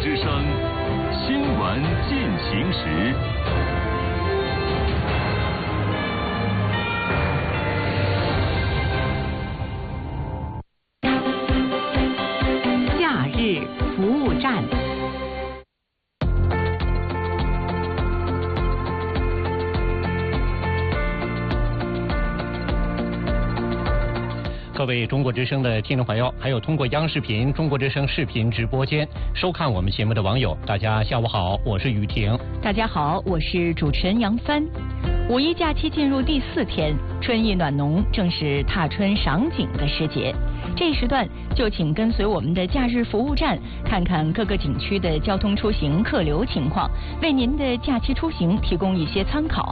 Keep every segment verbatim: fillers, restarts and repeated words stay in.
之声新闻进行时。 假日服务站。 各位中国之声的听众朋友，还有通过央视频、中国之声视频直播间收看我们节目的网友，大家下午好，我是雨婷。 大家好，我是主持人杨帆。五一假期进入第四天，春意暖浓，正是踏春赏景的时节。这一时段就请跟随我们的假日服务站，看看各个景区的交通出行客流情况，为您的假期出行提供一些参考。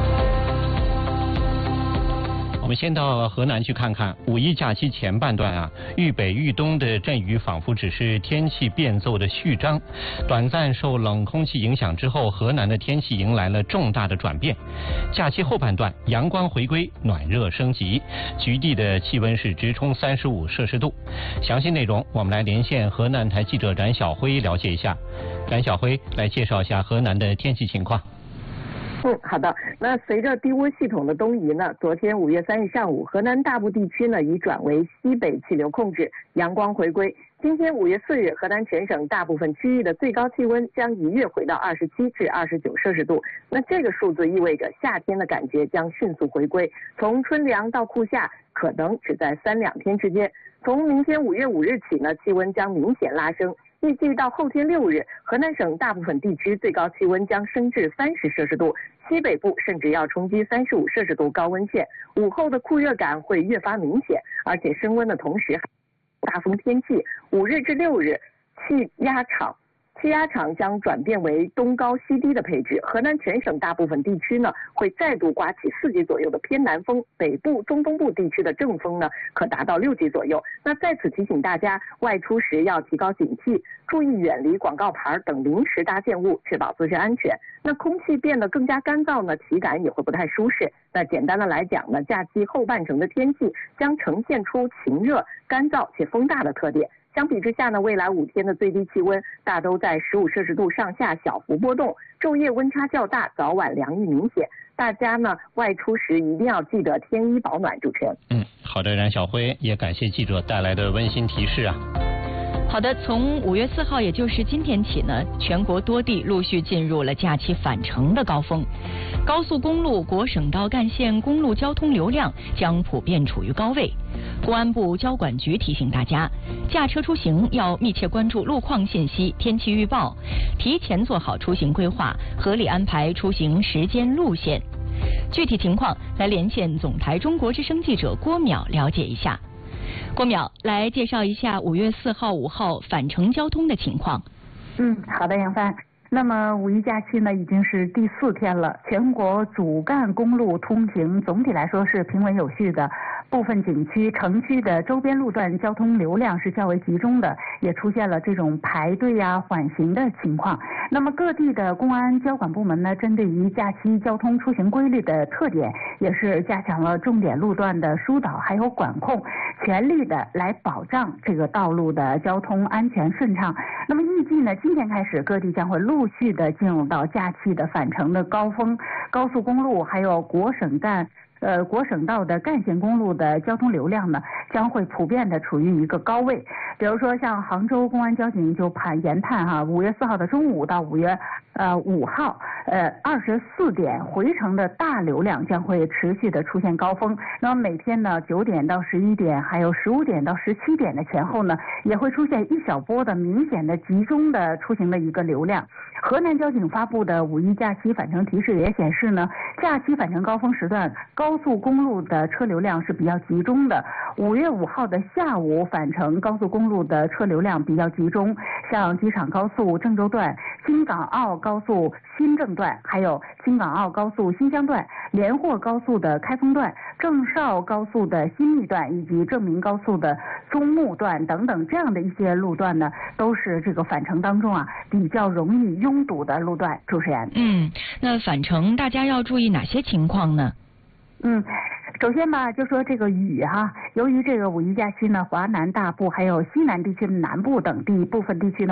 我们先到河南去看看，五一假期前半段啊，豫北豫东的阵雨仿佛只是天气变奏的序章。短暂受冷空气影响之后，河南的天气迎来了重大的转变。假期后半段，阳光回归，暖热升级，局地的气温是直冲三十五摄氏度。详细内容，我们来连线河南台记者冉晓辉了解一下。冉晓辉来介绍一下河南的天气情况。 嗯，好的。那随着低涡系统的东移呢，昨天五月三日上午，河南大部地区呢已转为西北气流控制，阳光回归。今天五月四日，河南全省大部分区域的最高气温将一跃回到二十七至二十九摄氏度。那这个数字意味着夏天的感觉将迅速回归，从春凉到酷夏可能只在三两天之间。从明天五月五日起呢，气温将明显拉升。预计到后天六日，河南省大部分地区最高气温将升至三十摄氏度，西北部甚至要冲击三十五摄氏度高温线。午后的酷热感会越发明显，而且升温的同时，大风天气。五日至六日，气压场。气压场将转变为东高西低的配置，河南全省大部分地区呢会再度刮起四级左右的偏南风，北部、中东部地区的正风呢可达到六级左右。那在此提醒大家，外出时要提高警惕，注意远离广告牌等临时搭建物，确保自身安全。那空气变得更加干燥呢，体感也会不太舒适。那简单的来讲呢，假期后半程的天气将呈现出晴热、干燥且风大的特点。相比之下呢，未来五天的最低气温大都在十五摄氏度上下小幅波动，昼夜温差较大，早晚凉意明显。大家呢外出时一定要记得添衣保暖。主持人， 嗯，好的，冉晓辉，也感谢记者带来的温馨提示啊。 好的，从五月四号，也就是今天起呢，全国多地陆续进入了假期返程的高峰，高速公路、国省道干线公路交通流量将普遍处于高位。公安部交管局提醒大家，驾车出行要密切关注路况信息、天气预报，提前做好出行规划，合理安排出行时间路线。具体情况来连线总台中国之声记者郭淼了解一下。郭淼来介绍一下五月四号、五号返程交通的情况。 嗯，好的，杨帆。那么五一假期呢，已经是第四天了，全国主干公路通行总体来说是平稳有序的。部分景区、城区的周边路段交通流量是较为集中的，也出现了这种排队呀、缓行的情况。那么各地的公安交管部门呢，针对于假期交通出行规律的特点，也是加强了重点路段的疏导还有管控，全力的来保障这个道路的交通安全顺畅。那么预计呢，今天开始各地将会陆续的进入到假期的返程的高峰，高速公路还有国省干。呃，国省道的干线公路的交通流量呢，将会普遍的处于一个高位。比如说，像杭州公安交警就判研判哈，五月四号的中午到五月呃五号呃二十四点回程的大流量将会持续的出现高峰。那么每天呢，九点到十一点，还有十五点到十七点的前后呢，也会出现一小波的明显的集中的出行的一个流量。河南交警发布的五一假期返程提示也显示呢，假期返程高峰时段高速公路的车流量是比较集中的。五月五号的下午返程高速公路的车流量比较集中，像机场高速郑州段、京港澳高速新郑段，还有京港澳高速新乡段、连霍高速的开封段、郑绍高速的新密段以及郑明高速的中牟段等等，这样的一些路段呢，都是这个返程当中啊比较容易拥堵的路段。主持人， 嗯，那返程大家要注意哪些情况呢？ 嗯，首先吧，就说这个雨哈，由于这个五一假期呢，华南大部还有西南地区的南部等地部分地区呢。